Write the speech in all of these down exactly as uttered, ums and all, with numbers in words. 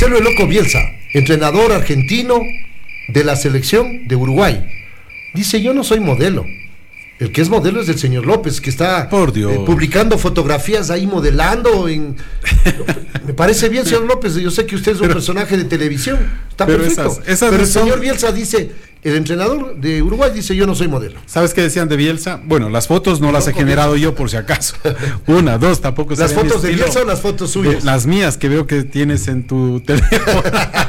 Marcelo el Loco Bielsa, entrenador argentino de la selección de Uruguay, dice: yo no soy modelo. El que es modelo es el señor López, que está Por Dios. Eh, publicando fotografías ahí, modelando. En... Me parece bien, señor López. Yo sé que usted es un pero, personaje de televisión. Está perfecto. Esas, esas pero el son... señor Bielsa dice, el entrenador de Uruguay dice: yo no soy modelo. ¿Sabes qué decían de Bielsa? Bueno, las fotos no el las he generado Bielsa. Yo por si acaso. Una, dos, tampoco. ¿Las fotos de Bielsa o las fotos suyas? De, las mías que veo que tienes en tu teléfono.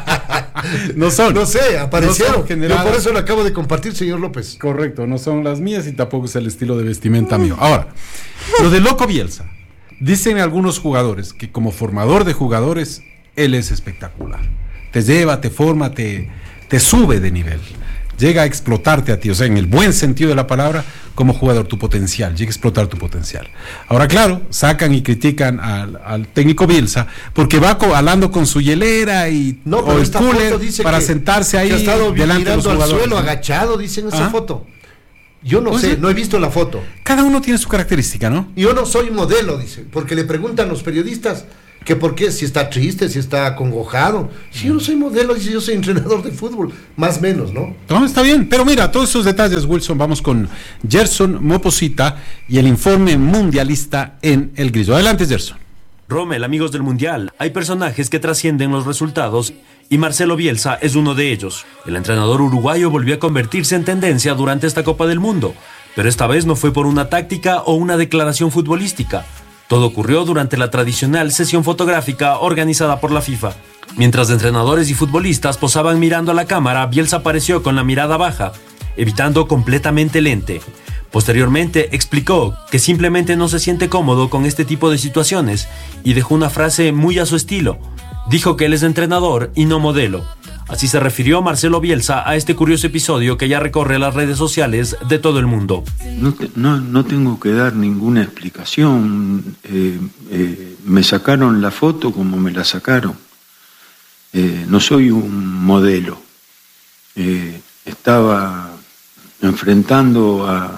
No son. No sé, aparecieron. No yo por eso lo acabo de compartir, señor López. Correcto, no son las mías y tampoco es el estilo de vestimenta mío. Ahora, lo de Loco Bielsa. Dicen algunos jugadores que como formador de jugadores, él es espectacular. Te lleva, te forma, te, te sube de nivel. Llega a explotarte a ti, o sea, en el buen sentido de la palabra, como jugador, tu potencial, llega a explotar tu potencial. Ahora, claro, sacan y critican al, al técnico Bielsa, porque va hablando con su hielera y no, o el cooler para que, sentarse ahí que ha estado delante de los jugadores. Al suelo, agachado, dicen esa ¿Ah? foto. Yo no pues sé, no he visto la foto. Cada uno tiene su característica, ¿no? Yo no soy modelo, dice, porque le preguntan los periodistas que por qué, si está triste, si está acongojado. Si yo no soy modelo, dice, yo soy entrenador de fútbol, más o menos, ¿no? No, está bien, pero mira, todos esos detalles, Wilson, vamos con Gerson Moposita y el informe mundialista en El Grillo. Adelante, Gerson. Rommel, amigos del Mundial, hay personajes que trascienden los resultados y Marcelo Bielsa es uno de ellos. El entrenador uruguayo volvió a convertirse en tendencia durante esta Copa del Mundo, pero esta vez no fue por una táctica o una declaración futbolística. Todo ocurrió durante la tradicional sesión fotográfica organizada por la FIFA. Mientras entrenadores y futbolistas posaban mirando a la cámara, Bielsa apareció con la mirada baja, evitando completamente el lente. Posteriormente explicó que simplemente no se siente cómodo con este tipo de situaciones y dejó una frase muy a su estilo. Dijo que él es entrenador y no modelo. Así se refirió Marcelo Bielsa a este curioso episodio que ya recorre las redes sociales de todo el mundo. No, te, no, no tengo que dar ninguna explicación. Eh, eh, me sacaron la foto como me la sacaron. Eh, no soy un modelo. Eh, estaba enfrentando a,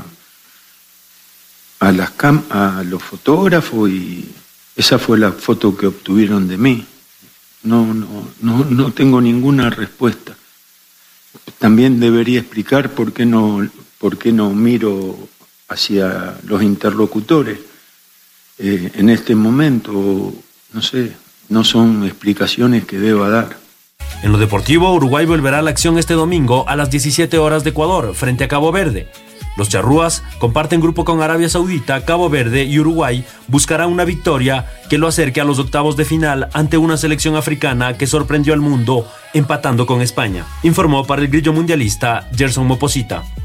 a, las cam a los fotógrafos y esa fue la foto que obtuvieron de mí. No, no, no, no tengo ninguna respuesta. También debería explicar por qué no, por qué no miro hacia los interlocutores. Eh, en este momento, no sé, no son explicaciones que deba dar. En lo deportivo, Uruguay volverá a la acción este domingo a las diecisiete horas de Ecuador, frente a Cabo Verde. Los charrúas comparten grupo con Arabia Saudita, Cabo Verde y Uruguay buscarán una victoria que lo acerque a los octavos de final ante una selección africana que sorprendió al mundo empatando con España. Informó para el Grillo Mundialista Gerson Moposita.